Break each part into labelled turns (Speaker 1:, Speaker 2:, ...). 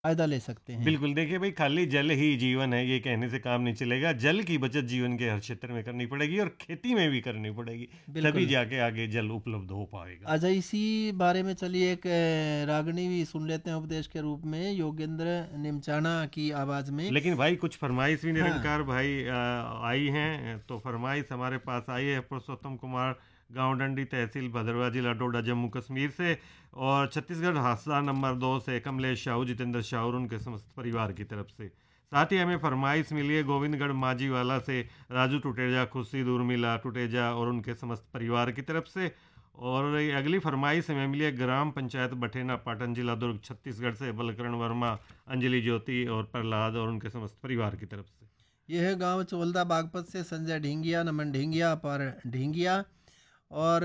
Speaker 1: फ़ायदा ले सकते हैं।
Speaker 2: बिल्कुल, देखिए भाई खाली जल ही जीवन है ये कहने से काम नहीं चलेगा। जल की बचत जीवन के हर क्षेत्र में करनी पड़ेगी और खेती में भी करनी पड़ेगी, तभी
Speaker 1: बिल्कुल।
Speaker 2: जाके आगे जल उपलब्ध हो पाएगा।
Speaker 1: अच्छा, इसी बारे में चलिए एक रागनी भी सुन लेते हैं उपदेश के रूप में योगेंद्र निमचाना की आवाज़ में।
Speaker 2: लेकिन भाई कुछ फरमाइश भी
Speaker 1: हाँ।
Speaker 2: निरंकार भाई आई हैं, तो फरमाइश हमारे पास आई है पुरुषोत्तम कुमार, गांव डंडी, तहसील भदरवा, जिला डोडा, जम्मू कश्मीर से, और छत्तीसगढ़ हादसा नंबर 2 से कमलेश शाहू, जितेंद्र शाह और उनके समस्त परिवार की तरफ से। साथ ही हमें फरमाइश मिली है गोविंदगढ़ माझीवाला से राजू टुटेजा, खुर्शीद उर्मिला टुटेजा और उनके समस्त परिवार की तरफ से। और ये अगली फरमाइश हमें मिली है ग्राम पंचायत बठेना, पाटन, जिला दुर्ग, छत्तीसगढ़ से बलकरण वर्मा, अंजलि ज्योति और प्रहलाद और उनके समस्त परिवार की तरफ से।
Speaker 1: यह है गांव चोलदा बागपत से संजय ढींगिया, नमन ढींगिया, पर ढींगिया। और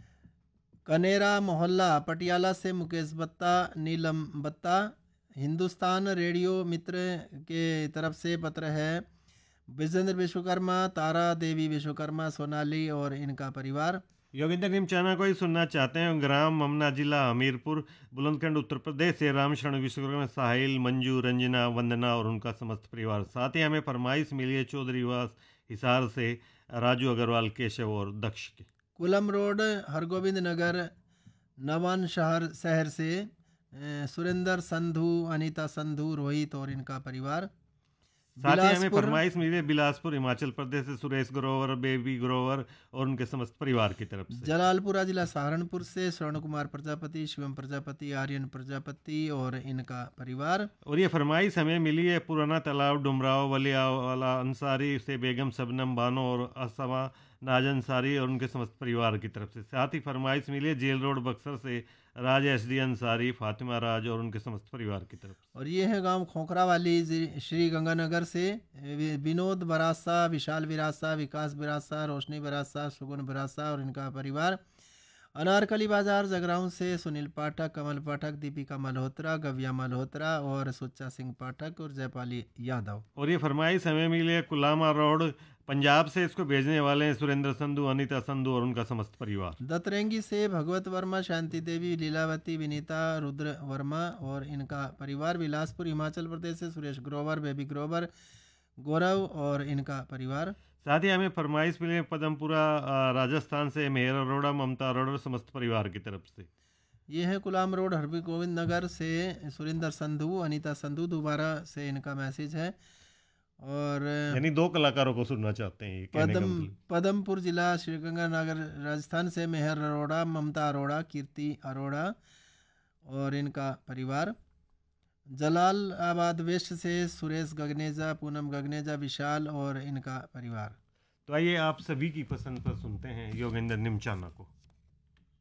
Speaker 1: कनेरा मोहल्ला पटियाला से मुकेश बत्ता, नीलम बत्ता। हिंदुस्तान रेडियो मित्र के तरफ से पत्र है विजेंद्र विश्वकर्मा, तारा देवी विश्वकर्मा, सोनाली और इनका परिवार।
Speaker 2: योगेंद्र निमचाना को ही सुनना चाहते हैं ग्राम ममना, जिला हमीरपुर, बुलंदखंड, उत्तर प्रदेश से रामशरण विश्वकर्मा, साहिल, मंजू, रंजना, वंदना और उनका समस्त परिवार। साथ ही हमें फरमाइश मिली है चौधरी वास हिसार से राजू अग्रवाल, केशव और दक्ष की।
Speaker 1: कुलम रोड, हरगोविंद नगर, नवान शहर से सुरेंद्र संधू, अनीता संधू, रोहित और इनका परिवार।
Speaker 2: साथ ही हमें
Speaker 1: बिलासपुर,
Speaker 2: फरमाइश मिली है बिलासपुर, हिमाचल प्रदेश से सुरेश ग्रोवर, बेबी ग्रोवर और उनके समस्त परिवार की तरफ से।
Speaker 1: जलालपुरा जिला सहारनपुर से स्वर्ण कुमार प्रजापति, शिवम प्रजापति, आर्यन प्रजापति और इनका परिवार।
Speaker 2: और ये फरमाइश हमें मिली है पुराना तालाब, डुमराव, वलियावाला अंसारी से बेगम शबनम बानो और असमा नाज अंसारी और उनके समस्त परिवार की तरफ से। साथ ही फरमाइश मिली है जेल रोड, बक्सर से राज SD अंसारी, फातिमा राज और उनके समस्त परिवार की तरफ से।
Speaker 1: और ये है गांव खोखरा वाली श्री गंगानगर से विनोद बरासा, विशाल बिरासा, विकास बिरासा, रोशनी बिरासा, सुगुन बिरासा और इनका परिवार। अनारकली बाजार जगराउं से सुनील पाठक, कमल पाठक, दीपिका मल्होत्रा, गव्या मल्होत्रा और सुच्चा सिंह पाठक और जयपाली यादव।
Speaker 2: और ये फरमाइश हमें मिली है कुलामा रोड, पंजाब से। इसको भेजने वाले हैं सुरेंद्र संधू, अनीता संधू और उनका समस्त परिवार।
Speaker 1: दतरेंगी से भगवत वर्मा, शांति देवी, लीलावती, विनीता, रुद्र वर्मा और इनका परिवार। बिलासपुर हिमाचल प्रदेश से सुरेश ग्रोवर, बेबी ग्रोवर, गौरव और इनका परिवार।
Speaker 2: साथ ही हमें फरमाइश मिली है पदमपुरा राजस्थान से मेहर अरोड़ा, ममता अरोड़ा और समस्त परिवार की तरफ से।
Speaker 1: ये है गुलाम रोड, हरबी गोविंद नगर से सुरेंद्र संधू, अनीता संधू, दोबारा से इनका मैसेज है। और
Speaker 2: यानी दो कलाकारों को सुनना चाहते हैं, ये कहने का मतलब।
Speaker 1: पदमपुर जिला श्रीगंगानगर राजस्थान से मेहर अरोड़ा, ममता अरोड़ा, कीर्ति अरोड़ा और इनका परिवार। जलालाबाद वेस्ट से सुरेश गगनेजा, पूनम गगनेजा, विशाल और इनका परिवार।
Speaker 2: तो आइए आप सभी की पसंद पर सुनते हैं योगेंद्र निमचाना को।